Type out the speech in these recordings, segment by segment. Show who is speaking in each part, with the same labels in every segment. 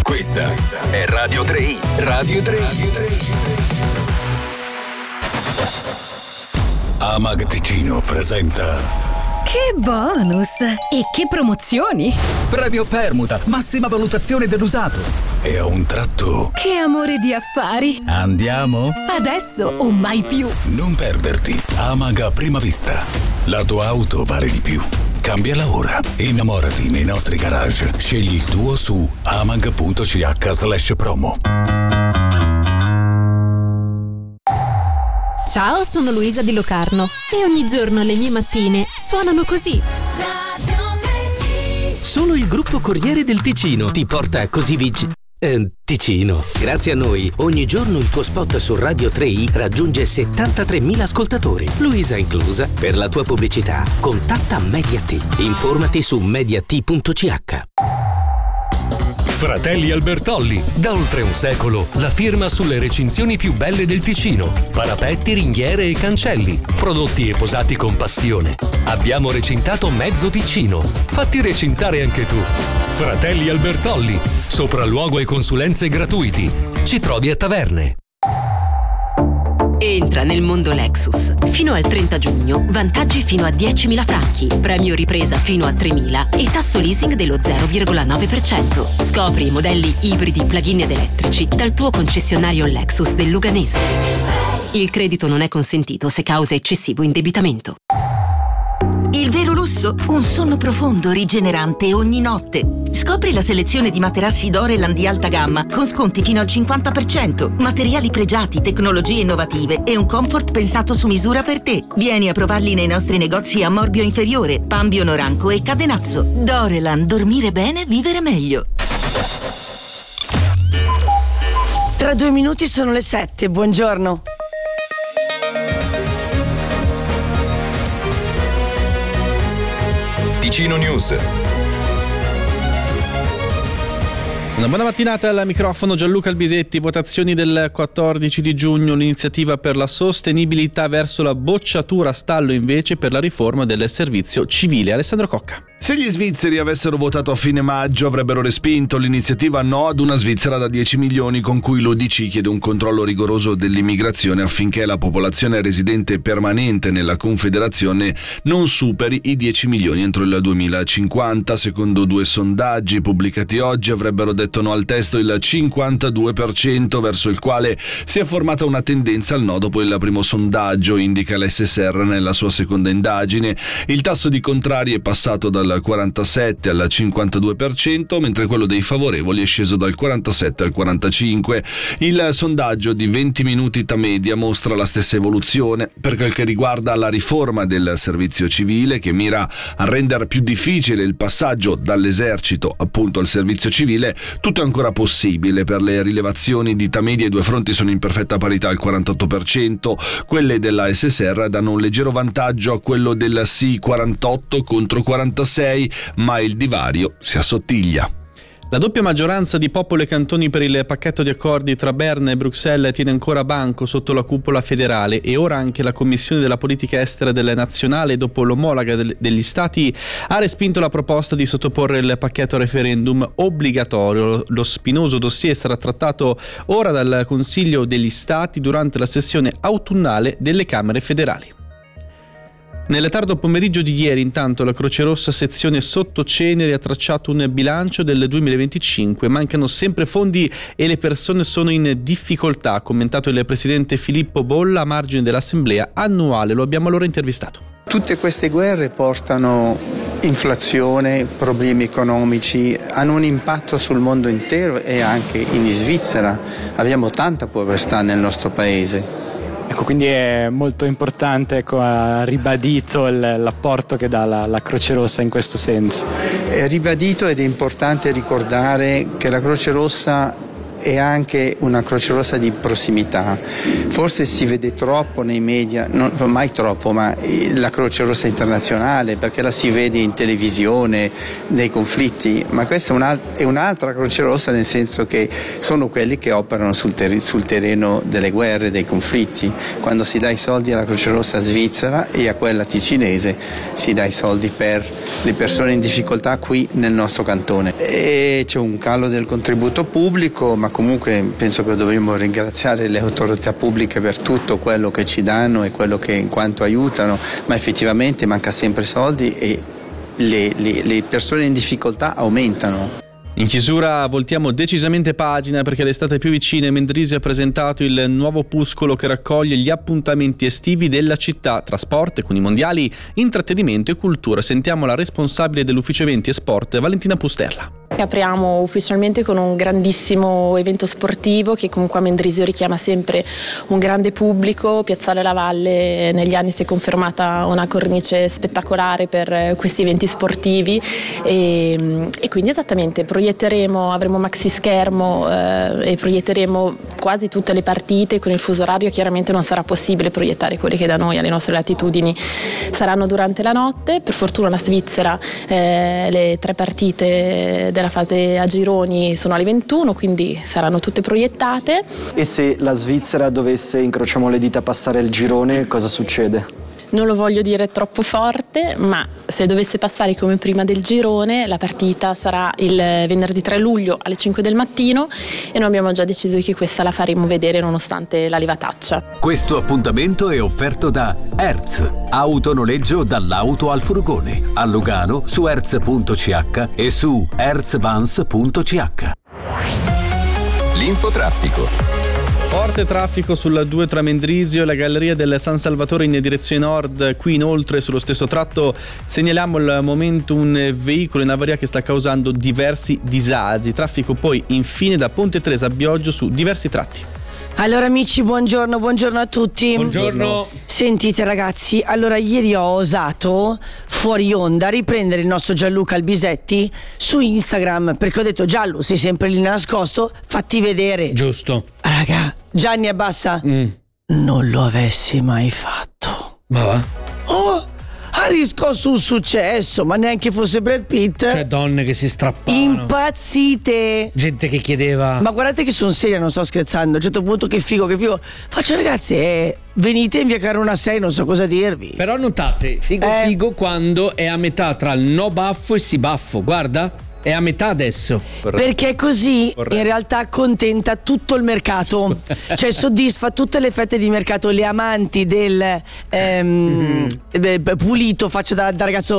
Speaker 1: Questa è Radio 3i. Radio 3i. Amag Ticino presenta
Speaker 2: Che bonus! E che promozioni!
Speaker 3: Premio Permuta, massima valutazione dell'usato.
Speaker 1: E a un tratto
Speaker 2: Che amore di affari!
Speaker 3: Andiamo?
Speaker 2: Adesso o mai più!
Speaker 1: non perderti Amag a prima vista. La tua auto vale di più. Cambiala ora. Innamorati nei nostri garage. Scegli il tuo su amag.ch/promo.
Speaker 4: Ciao, sono Luisa di Locarno e ogni giorno le mie mattine suonano così.
Speaker 5: Solo il gruppo Corriere del Ticino ti porta così Ticino. Grazie a noi, ogni giorno il tuo spot su Radio 3i raggiunge 73.000 ascoltatori, Luisa inclusa. Per la tua pubblicità, contatta Mediat. Informati su mediat.ch.
Speaker 6: Fratelli Albertolli, da oltre un secolo, la firma sulle recinzioni più belle del Ticino. Parapetti, ringhiere e cancelli, prodotti e posati con passione. Abbiamo recintato mezzo Ticino. Fatti recintare anche tu. Fratelli Albertolli, sopralluogo e consulenze gratuiti. Ci trovi a Taverne.
Speaker 4: Entra nel mondo Lexus. Fino al 30 giugno, vantaggi fino a 10.000 franchi, premio ripresa fino a 3.000 e tasso leasing dello 0,9%. Scopri i modelli ibridi, plug-in ed elettrici dal tuo concessionario Lexus del Luganese. Il credito non è consentito se causa eccessivo indebitamento.
Speaker 7: Il vero lusso? Un sonno profondo, rigenerante ogni notte. Scopri la selezione di materassi Doreland di alta gamma con sconti fino al 50%, materiali pregiati, tecnologie innovative e un comfort pensato su misura per te. Vieni a provarli nei nostri negozi a Morbio Inferiore, Pambio Noranco e Cadenazzo. Doreland, dormire bene, vivere meglio.
Speaker 8: Tra 2 minuti sono le 7, buongiorno.
Speaker 1: Ticino News.
Speaker 9: Una buona mattinata, al microfono Gianluca Albisetti. Votazioni del 14 di giugno, l'iniziativa per la sostenibilità verso la bocciatura, stallo invece per la riforma del servizio civile. Alessandro Cocca.
Speaker 10: Se gli svizzeri avessero votato a fine maggio avrebbero respinto l'iniziativa No ad una Svizzera da 10 milioni con cui l'UDC chiede un controllo rigoroso dell'immigrazione affinché la popolazione residente permanente nella Confederazione non superi i 10 milioni entro il 2050. Secondo 2 sondaggi pubblicati oggi avrebbero detto no al testo il 52%, verso il quale si è formata una tendenza al no dopo il primo sondaggio, indica l'SSR nella sua seconda indagine. Il tasso di contrari è passato dal 47 al 52%, mentre quello dei favorevoli è sceso dal 47 al 45%. Il sondaggio di 20 minuti Tamedia mostra la stessa evoluzione per quel che riguarda la riforma del servizio civile, che mira a rendere più difficile il passaggio dall'esercito appunto al servizio civile. Tutto è ancora possibile. Per le rilevazioni di Tamedia i due fronti sono in perfetta parità al 48%, quelle della SSR danno un leggero vantaggio a quello del sì 48 contro 46, ma il divario si assottiglia.
Speaker 9: La doppia maggioranza di popolo e cantoni per il pacchetto di accordi tra Berna e Bruxelles tiene ancora banco sotto la cupola federale, e ora anche la Commissione della Politica Estera della Nazionale, dopo l'omologa degli Stati, ha respinto la proposta di sottoporre il pacchetto a referendum obbligatorio. Lo spinoso dossier sarà trattato ora dal Consiglio degli Stati durante la sessione autunnale delle Camere federali. Nel tardo pomeriggio di ieri, intanto, la Croce Rossa sezione Sottoceneri ha tracciato un bilancio del 2025. Mancano sempre fondi e le persone sono in difficoltà, ha commentato il presidente Filippo Bolla a margine dell'assemblea annuale. Lo abbiamo allora intervistato.
Speaker 11: Tutte queste guerre portano inflazione, problemi economici, hanno un impatto sul mondo intero e anche in Svizzera. Abbiamo tanta povertà nel nostro paese.
Speaker 12: Ecco, quindi è molto importante, ha ribadito l'apporto che dà la Croce Rossa in questo senso.
Speaker 11: È ribadito ed è importante ricordare che la Croce Rossa è anche una Croce Rossa di prossimità. Forse si vede troppo nei media, non mai troppo, ma la Croce Rossa internazionale, perché la si vede in televisione, nei conflitti, ma questa è un'altra Croce Rossa, nel senso che sono quelli che operano sul terreno delle guerre, dei conflitti. Quando si dà i soldi alla Croce Rossa svizzera e a quella ticinese si dà i soldi per le persone in difficoltà qui nel nostro cantone. E c'è un calo del contributo pubblico, ma comunque penso che dobbiamo ringraziare le autorità pubbliche per tutto quello che ci danno e quello che in quanto aiutano, ma effettivamente manca sempre soldi e le persone in difficoltà aumentano.
Speaker 9: In chiusura voltiamo decisamente pagina, perché l'estate è più vicina e Mendrisio ha presentato il nuovo opuscolo che raccoglie gli appuntamenti estivi della città tra sport, con i mondiali, intrattenimento e cultura. Sentiamo la responsabile dell'ufficio eventi e sport, Valentina Pusterla.
Speaker 13: Apriamo ufficialmente con un grandissimo evento sportivo che comunque a Mendrisio richiama sempre un grande pubblico. Piazzale La Valle negli anni si è confermata una cornice spettacolare per questi eventi sportivi e quindi esattamente avremo maxi schermo e proietteremo quasi tutte le partite. Con il fuso orario chiaramente non sarà possibile proiettare quelle che da noi alle nostre latitudini saranno durante la notte. Per fortuna la Svizzera le 3 partite della fase a gironi sono alle 21, quindi saranno tutte proiettate.
Speaker 14: E se la Svizzera dovesse, incrociamo le dita, passare il girone, cosa succede?
Speaker 13: Non lo voglio dire troppo forte, ma se dovesse passare come prima del girone, la partita sarà il venerdì 3 luglio alle 5 del mattino e noi abbiamo già deciso che questa la faremo vedere nonostante la levataccia.
Speaker 1: Questo appuntamento è offerto da Hertz, autonoleggio dall'auto al furgone, a Lugano su hertz.ch e su hertzvans.ch.
Speaker 15: L'infotraffico.
Speaker 9: Forte traffico sulla 2 tra Mendrisio e la galleria del San Salvatore in direzione nord. Qui inoltre sullo stesso tratto segnaliamo al momento un veicolo in avaria che sta causando diversi disagi. Traffico poi infine da Ponte Tresa a Bioggio su diversi tratti.
Speaker 8: Allora amici, buongiorno a tutti.
Speaker 9: Buongiorno.
Speaker 8: Sentite ragazzi, allora ieri ho osato fuori onda riprendere il nostro Gianluca Albisetti su Instagram, perché ho detto: Giallo, sei sempre lì nascosto, fatti vedere.
Speaker 16: Giusto.
Speaker 8: Raga, Gianni abbassa. Non lo avessi mai fatto.
Speaker 16: Ma va?
Speaker 8: Oh, ha riscosso un successo, ma neanche fosse Brad Pitt.
Speaker 16: C'è donne che si strappano.
Speaker 8: Impazzite.
Speaker 16: Gente che chiedeva.
Speaker 8: Ma guardate che sono seria, non sto scherzando. A un certo punto che figo. Faccio ragazzi, venite in via Carona 6, non so cosa dirvi.
Speaker 16: Però notate, figo quando è a metà tra il no baffo e sì baffo. Guarda, è a metà adesso.
Speaker 8: Perché così in realtà accontenta tutto il mercato. Cioè soddisfa tutte le fette di mercato. Le amanti del pulito, faccia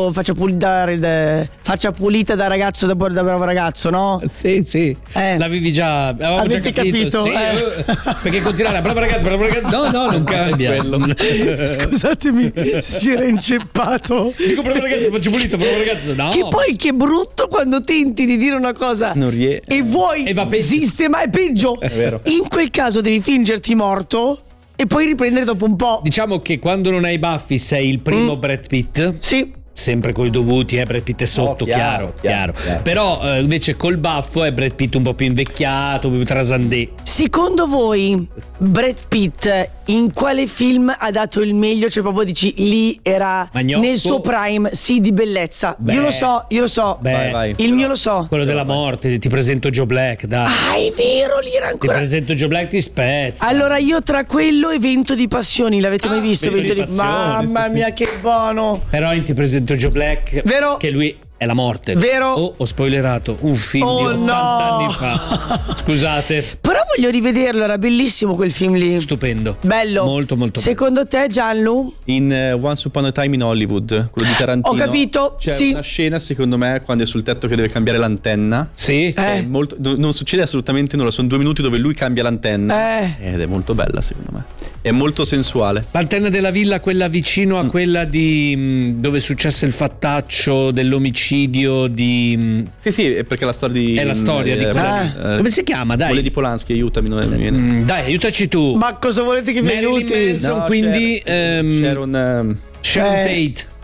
Speaker 8: pulita da ragazzo, da bravo ragazzo, no?
Speaker 16: Sì. L'avevi già, avevamo già capito. Sì, perché continuare bravo ragazzo. No, non cambia.
Speaker 8: Scusatemi, si era inceppato.
Speaker 16: Dico bravo ragazzo, faccio pulito, bravo ragazzo. No.
Speaker 8: Che poi che brutto quando tenti di dire una cosa e vuoi sistemare, è peggio.
Speaker 9: È vero.
Speaker 8: In quel caso devi fingerti morto e poi riprendere dopo un po'.
Speaker 16: Diciamo che quando non hai i baffi sei il primo Brad Pitt.
Speaker 8: Sì.
Speaker 16: Sempre coi dovuti, Brad Pitt è sotto, chiaro. Però invece col baffo è Brad Pitt un po' più invecchiato, più trasandé.
Speaker 8: Secondo voi Brad Pitt in quale film ha dato il meglio? Cioè proprio dici lì era
Speaker 16: Magnocco.
Speaker 8: Nel suo prime, sì, di bellezza. Io lo so.
Speaker 16: Vai.
Speaker 8: Il mio lo so.
Speaker 16: Quello della morte, ti presento Joe Black, dai.
Speaker 8: Ah, è vero, lì era ancora.
Speaker 16: Ti presento Joe Black, ti spezza.
Speaker 8: Allora io tra quello e Vento di Passioni, l'avete mai visto?
Speaker 16: Vento di Passioni,
Speaker 8: Mamma mia, che buono.
Speaker 16: Però ti presento Joe Black,
Speaker 8: vero?
Speaker 16: Che lui è la morte.
Speaker 8: Vero?
Speaker 16: Ho spoilerato un film di 80 anni fa. Scusate.
Speaker 8: Però voglio rivederlo, era bellissimo quel film lì.
Speaker 16: Stupendo.
Speaker 8: Bello.
Speaker 16: Molto molto
Speaker 8: Secondo te, Gianlu?
Speaker 9: In Once Upon a Time in Hollywood, quello di Tarantino.
Speaker 8: Ho capito,
Speaker 9: c'è una scena, secondo me, quando è sul tetto che deve cambiare l'antenna.
Speaker 16: Sì.
Speaker 9: Non succede assolutamente nulla, sono 2 minuti dove lui cambia l'antenna. Ed è molto bella, secondo me. È molto sensuale.
Speaker 16: L'antenna della villa, quella vicino a quella di dove successe il fattaccio dell'omicidio di.
Speaker 9: Sì, è perché la storia di.
Speaker 16: È la storia di come si chiama? Dai.
Speaker 9: Quelle di Polanski, aiutami. Non viene.
Speaker 16: Dai, aiutaci tu.
Speaker 8: Ma cosa volete che vi aiuti?
Speaker 16: Manson, quindi Sharon Tate.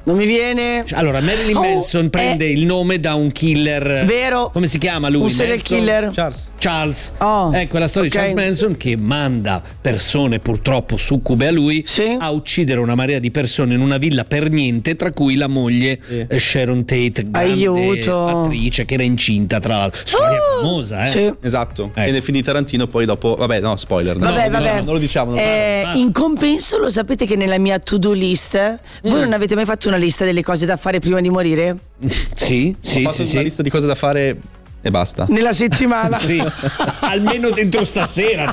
Speaker 8: Non mi viene.
Speaker 16: Allora, Marilyn Manson prende il nome da un killer.
Speaker 8: Vero.
Speaker 16: Come si chiama lui?
Speaker 8: Un serial killer.
Speaker 16: Charles. Ecco la storia di Charles Manson che manda persone purtroppo succube a lui a uccidere una marea di persone in una villa per niente, tra cui la moglie Sharon Tate, grande attrice che era incinta, tra l'altro. Storia famosa,
Speaker 9: Sì. Esatto. E nei film di Tarantino poi dopo, vabbè, no, spoiler.
Speaker 8: Vabbè.
Speaker 9: Non lo diciamo.
Speaker 8: In compenso, lo sapete che nella mia to-do list voi non avete mai fatto una lista delle cose da fare prima di morire?
Speaker 16: Sì.
Speaker 9: Ho fatto una lista di cose da fare e basta.
Speaker 8: Nella settimana.
Speaker 16: Sì. Almeno dentro stasera,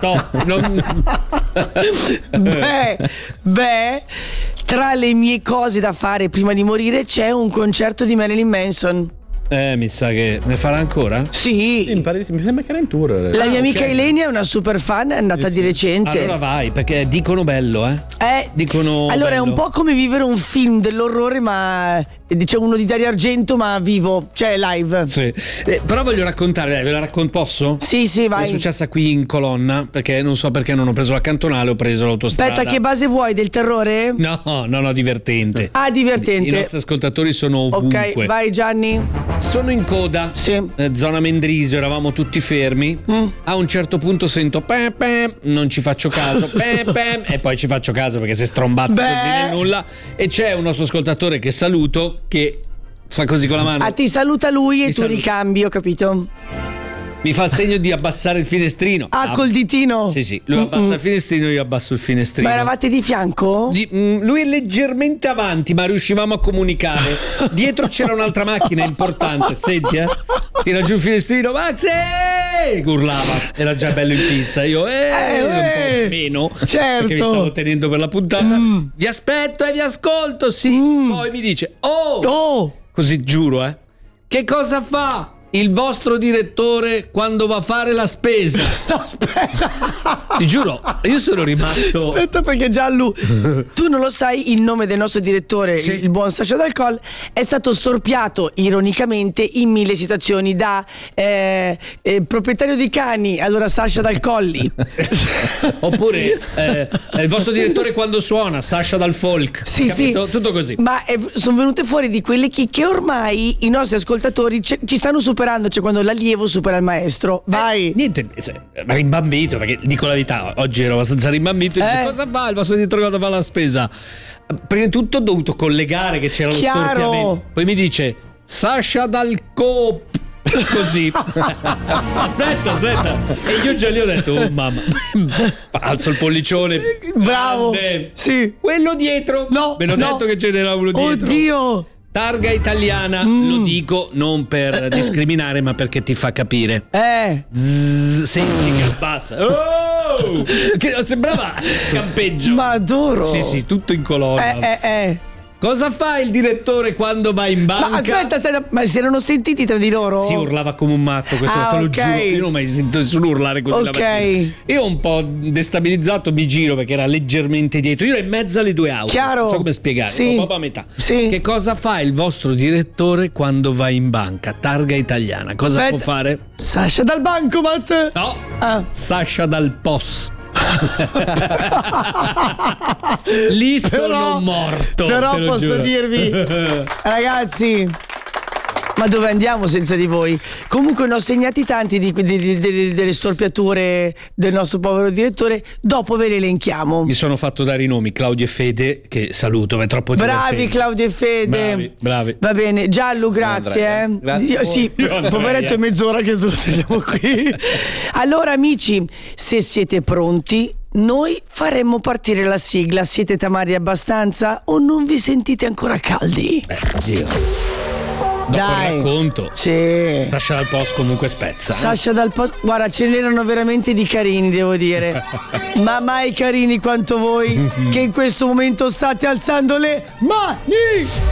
Speaker 8: Beh, tra le mie cose da fare prima di morire c'è un concerto di Marilyn Manson.
Speaker 16: Mi sa che ne farà ancora?
Speaker 8: Sì.
Speaker 9: Mi sembra che era in tour.
Speaker 8: La mia amica Elenia è una super fan, è andata di recente.
Speaker 16: Allora vai, perché dicono bello, Dicono
Speaker 8: allora
Speaker 16: bello.
Speaker 8: è un po' come vivere un film dell'orrore, ma diciamo uno di Dario Argento, ma vivo, cioè live.
Speaker 16: Sì. Però voglio raccontare, ve la racconto, posso?
Speaker 8: Sì, vai.
Speaker 16: È successa qui in Colonna, perché non so perché non ho preso la cantonale, ho preso l'autostrada.
Speaker 8: Aspetta, che base vuoi? Del terrore?
Speaker 16: No, divertente.
Speaker 8: Ah, divertente.
Speaker 16: I nostri ascoltatori sono ovunque.
Speaker 8: Ok, vai Gianni.
Speaker 16: Sono in coda, zona Mendrisio, eravamo tutti fermi. A un certo punto sento non ci faccio caso, e poi ci faccio caso perché si strombazza così nel nulla. E c'è un nostro ascoltatore che saluto che fa così con la mano.
Speaker 8: Ti saluta lui e tu ricambi, ho capito.
Speaker 16: Mi fa il segno di abbassare il finestrino.
Speaker 8: Col ditino?
Speaker 16: Sì. Lui abbassa il finestrino, io abbasso il finestrino.
Speaker 8: Ma eravate di fianco?
Speaker 16: Lui è leggermente avanti, ma riuscivamo a comunicare. Dietro c'era un'altra macchina importante. Senti, tira giù il finestrino, Max! Urlava. Era già bello in pista. Io, un po' meno.
Speaker 8: Certo.
Speaker 16: Perché mi stavo tenendo per la puntata. Vi aspetto e vi ascolto, sì. Poi mi dice, così giuro, che cosa fa il vostro direttore quando va a fare la spesa?
Speaker 8: Aspetta.
Speaker 16: Ti giuro, io sono rimasto.
Speaker 8: Aspetta, perché Gianlu, tu non lo sai, il nome del nostro direttore, il buon Sasha Dal Coll, è stato storpiato ironicamente in 1000 situazioni da proprietario di cani, allora Sasha Dal Colli.
Speaker 16: Oppure il vostro direttore quando suona, Sasha Dal Folk.
Speaker 8: Sì,
Speaker 16: capito? Tutto così.
Speaker 8: Ma sono venute fuori di quelle chicche, ormai i nostri ascoltatori ci stanno superando, cioè quando l'allievo supera il maestro. Vai.
Speaker 16: Niente, rimbambito, perché dico la verità, oggi ero abbastanza rimbambito. Dice, cosa fa il vostro direttore quando fa la spesa? Prima di tutto ho dovuto collegare che c'era lo storpiamento. Poi mi dice Sasha Dal Cop. Così. Aspetta. E io già lì ho detto, mamma. Alzo il pollicione.
Speaker 8: Bravo.
Speaker 16: Grande.
Speaker 8: Sì.
Speaker 16: Quello dietro.
Speaker 8: No.
Speaker 16: Me l'ho detto che ce n'era uno dietro.
Speaker 8: Oddio.
Speaker 16: Targa italiana, lo dico non per discriminare, ma perché ti fa capire. Senti che abbassa. Che sembrava campeggio.
Speaker 8: Ma adoro.
Speaker 16: Sì, tutto in colonna. Cosa fa il direttore quando va in banca?
Speaker 8: Ma aspetta, ma si erano sentiti tra di loro?
Speaker 16: Si urlava come un matto, questo te lo giuro. Io non ho mai sentito nessuno urlare così la mattina. Io un po' destabilizzato mi giro perché era leggermente dietro. Io ero in mezzo alle due auto.
Speaker 8: Chiaro.
Speaker 16: Non so come spiegare, proprio a metà.
Speaker 8: Sì.
Speaker 16: Che cosa fa il vostro direttore quando va in banca? Targa italiana. Cosa può fare?
Speaker 8: Sasha Dal Bancomat.
Speaker 16: No. Sasha Dal POS. Lì sono morto.
Speaker 8: Però posso dirvi, ragazzi, ma dove andiamo senza di voi? Comunque ne ho segnati tanti delle storpiature del nostro povero direttore. Dopo ve le elenchiamo.
Speaker 16: Mi sono fatto dare i nomi: Claudio e Fede, che saluto, ma è troppo
Speaker 8: bravi
Speaker 16: divertente.
Speaker 8: Claudio e Fede.
Speaker 16: Bravi.
Speaker 8: Va bene, Giallo, grazie. Sì, poveretto, è mezz'ora che teniamo qui. Allora amici, se siete pronti, noi faremmo partire la sigla. Siete tamari abbastanza o non vi sentite ancora caldi?
Speaker 16: Dai, racconto.
Speaker 8: Sì.
Speaker 16: Sasha Dal Post comunque spezza.
Speaker 8: Sasha Dal Post, guarda, ce n'erano veramente di carini, devo dire. Ma mai carini quanto voi che in questo momento state alzando le mani.